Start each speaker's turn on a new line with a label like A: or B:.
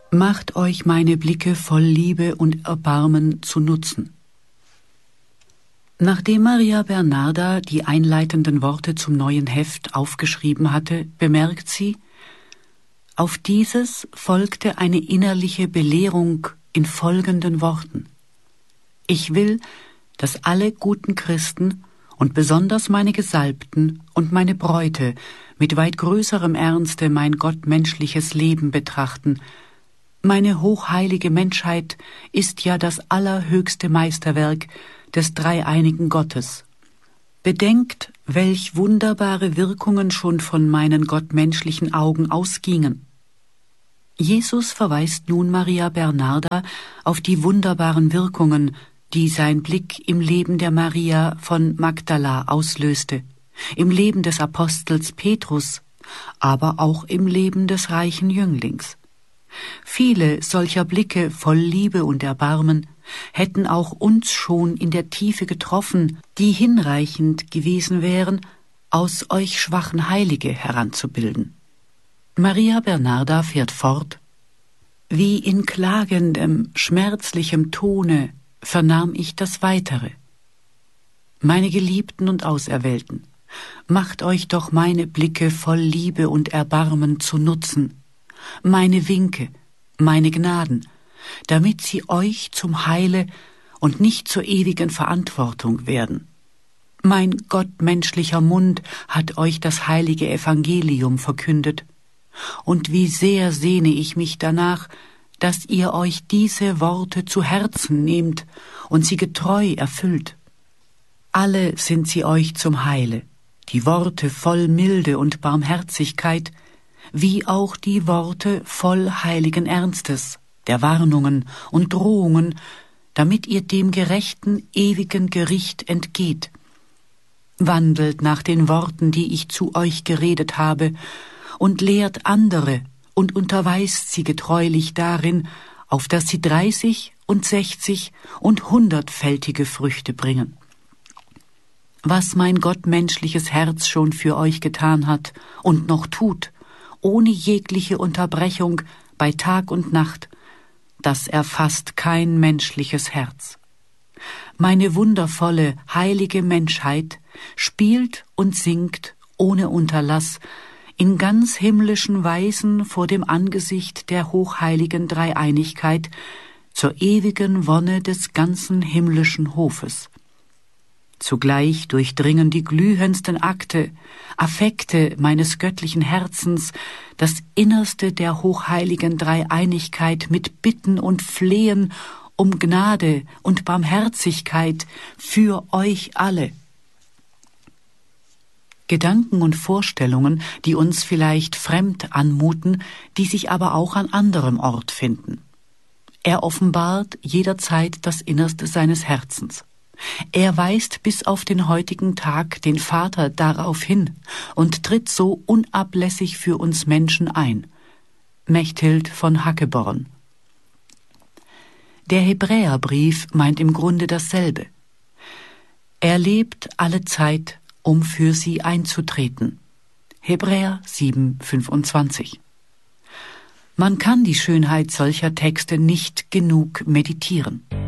A: Macht euch meine Blicke voll Liebe und Erbarmen zu Nutzen. Nachdem Maria Bernarda die einleitenden Worte zum neuen Heft aufgeschrieben hatte, bemerkt sie: Auf dieses folgte eine innerliche Belehrung in folgenden Worten: Ich will, dass alle guten Christen und besonders meine Gesalbten und meine Bräute mit weit größerem Ernste mein gottmenschliches Leben betrachten. Meine hochheilige Menschheit ist ja das allerhöchste Meisterwerk des dreieinigen Gottes. Bedenkt, welch wunderbare Wirkungen schon von meinen gottmenschlichen Augen ausgingen. Jesus verweist nun Maria Bernarda auf die wunderbaren Wirkungen, die sein Blick im Leben der Maria von Magdala auslöste, im Leben des Apostels Petrus, aber auch im Leben des reichen Jünglings. Viele solcher Blicke voll Liebe und Erbarmen hätten auch uns schon in der Tiefe getroffen, die hinreichend gewesen wären, aus euch schwachen Heilige heranzubilden. Maria Bernarda fährt fort: Wie in klagendem, schmerzlichem Tone vernahm ich das Weitere: Meine Geliebten und Auserwählten, macht euch doch meine Blicke voll Liebe und Erbarmen zu Nutzen, meine Winke, meine Gnaden, damit sie euch zum Heile und nicht zur ewigen Verantwortung werden. Mein gottmenschlicher Mund hat euch das heilige Evangelium verkündet, und wie sehr sehne ich mich danach, dass ihr euch diese Worte zu Herzen nehmt und sie getreu erfüllt. Alle sind sie euch zum Heile, die Worte voll Milde und Barmherzigkeit, wie auch die Worte voll heiligen Ernstes, der Warnungen und Drohungen, damit ihr dem gerechten, ewigen Gericht entgeht. Wandelt nach den Worten, die ich zu euch geredet habe, und lehrt andere und unterweist sie getreulich darin, auf dass sie 30 und 60 und 100-fältige Früchte bringen. Was mein gottmenschliches Herz schon für euch getan hat und noch tut, ohne jegliche Unterbrechung, bei Tag und Nacht, das erfasst kein menschliches Herz. Meine wundervolle, heilige Menschheit spielt und singt ohne Unterlass in ganz himmlischen Weisen vor dem Angesicht der hochheiligen Dreieinigkeit zur ewigen Wonne des ganzen himmlischen Hofes. Zugleich durchdringen die glühendsten Akte, Affekte meines göttlichen Herzens das Innerste der hochheiligen Dreieinigkeit mit Bitten und Flehen um Gnade und Barmherzigkeit für euch alle. Gedanken und Vorstellungen, die uns vielleicht fremd anmuten, die sich aber auch an anderem Ort finden. Er offenbart jederzeit das Innerste seines Herzens. Er weist bis auf den heutigen Tag den Vater darauf hin und tritt so unablässig für uns Menschen ein. Mechthild von Hackeborn. Der Hebräerbrief meint im Grunde dasselbe. Er lebt alle Zeit, um für sie einzutreten. Hebräer 7,25. Man kann die Schönheit solcher Texte nicht genug meditieren.